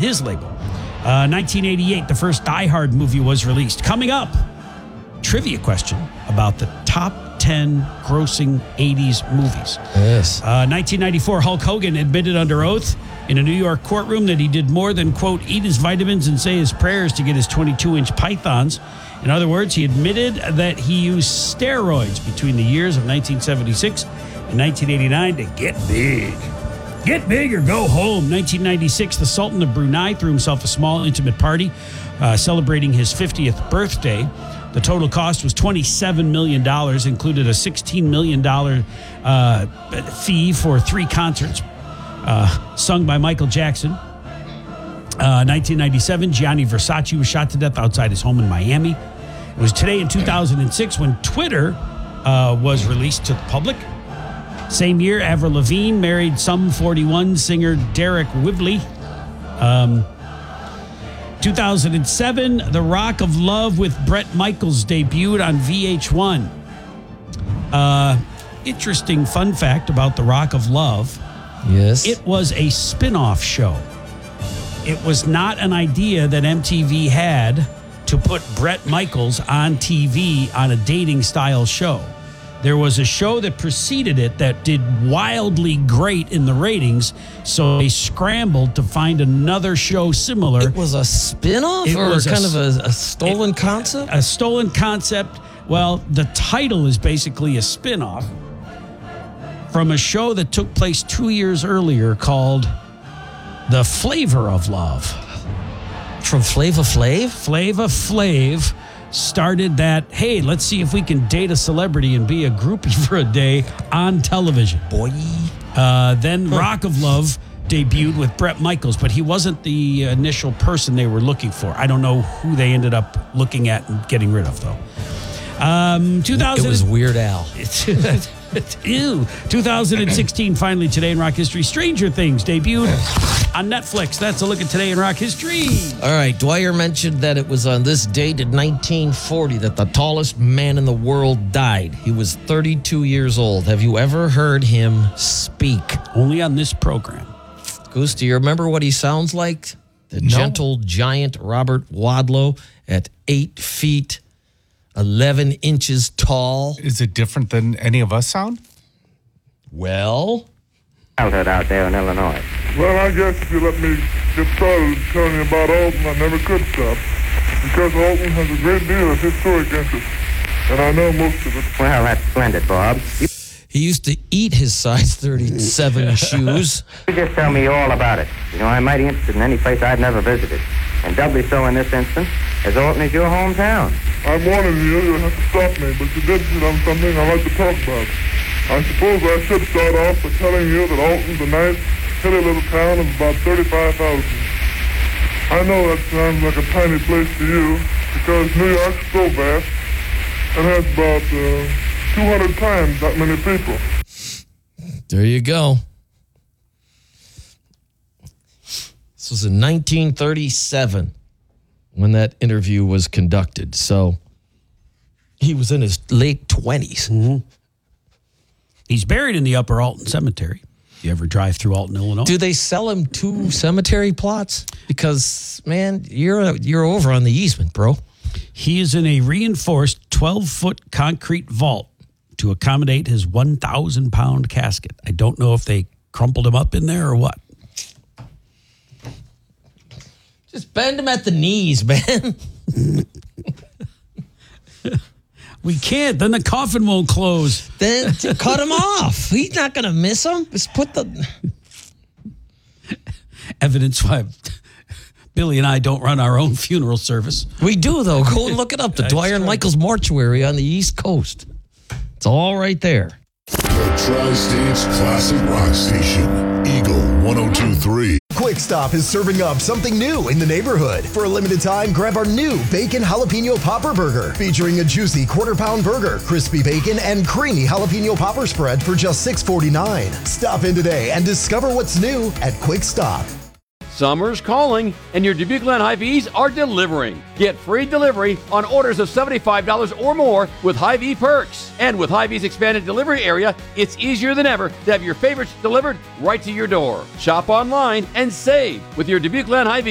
his label. 1988, the first Die Hard movie was released. Coming up, trivia question about the top 10 grossing 80s movies. Yes. 1994, Hulk Hogan admitted under oath in a New York courtroom that he did more than, quote, eat his vitamins and say his prayers to get his 22-inch pythons. In other words, he admitted that he used steroids between the years of 1976 and 1989 to get big. Get big or go home. 1996, the Sultan of Brunei threw himself a small, intimate party celebrating his 50th birthday. The total cost was $27 million, included a $16 million fee for 3 concerts sung by Michael Jackson. 1997, Gianni Versace was shot to death outside his home in Miami. It was today in 2006 when Twitter was released to the public. Same year, Avril Lavigne married Sum 41 singer Derek Whibley. 2007, The Rock of Love with Bret Michaels debuted on VH1. Interesting fun fact about The Rock of Love. Yes. It was a spin-off show. It was not an idea that MTV had to put Bret Michaels on TV on a dating-style show. There was a show that preceded it that did wildly great in the ratings, so they scrambled to find another show similar. It was a spin-off or kind of a stolen concept? A stolen concept. Well, the title is basically a spin-off from a show that took place 2 years earlier called The Flavor of Love. From Flava Flav? Flava Flav started that, hey, let's see if we can date a celebrity and be a groupie for a day on television. Boy. Then Rock of Love debuted with Bret Michaels, but he wasn't the initial person they were looking for. I don't know who they ended up looking at and getting rid of, though. 2000. It was Weird Al. Ew. 2016, finally, today in rock history, Stranger Things debuted on Netflix. That's a look at today in rock history. All right, Dwyer mentioned that it was on this date in 1940 that the tallest man in the world died. He was 32 years old. Have you ever heard him speak? Only on this program. Goose, do you remember what he sounds like? The gentle giant Robert Wadlow at 8 feet 11 inches tall. Is it different than any of us sound? Well, childhood out there in Illinois. Well, I guess if you let me get started telling you about Alton, I never could stop. Because Alton has a great deal of historic interest. And I know most of it. Well, that's splendid, Bob. he used to eat his size 37 shoes. You just tell me all about it. You know, I'm mighty interested in any place I've never visited. And doubly so in this instance, as Alton is your hometown. I'm warning you, you'll have to stop me, but you did hit on something I'd like to talk about. I suppose I should start off by telling you that Alton's a nice, hilly little town of about 35,000. I know that sounds like a tiny place to you, because New York's so vast and has about 200 times that many people. There you go. This was in 1937 when that interview was conducted. So he was in his late 20s. Mm-hmm. He's buried in the Upper Alton Cemetery. You ever drive through Alton, Illinois? Do they sell him 2 cemetery plots? Because, man, you're over on the easement, bro. He is in a reinforced 12-foot concrete vault to accommodate his 1,000-pound casket. I don't know if they crumpled him up in there or what. Just bend him at the knees, man. We can't. Then the coffin won't close. Then cut him off. He's not going to miss him. Just put the... Evidence why Billy and I don't run our own funeral service. We do, though. Go and look it up. The Dwyer and Michaels Mortuary on the East Coast. It's all right there. The Tri-State's classic rock station, Eagle 102.3. Quick Stop is serving up something new in the neighborhood. For a limited time, grab our new Bacon Jalapeno Popper Burger, featuring a juicy quarter-pound burger, crispy bacon, and creamy jalapeno popper spread for just $6.49. Stop in today and discover what's new at Quick Stop. Summer's calling, and your Dubuque Glen Hy-Vees are delivering. Get free delivery on orders of $75 or more with Hy-Vee perks. And with Hy-Vee's expanded delivery area, it's easier than ever to have your favorites delivered right to your door. Shop online and save with your Dubuque Glen Hy-Vees.